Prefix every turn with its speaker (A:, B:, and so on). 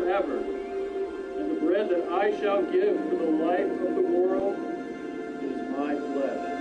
A: forever. And the bread that I shall give for the life of the world is my flesh.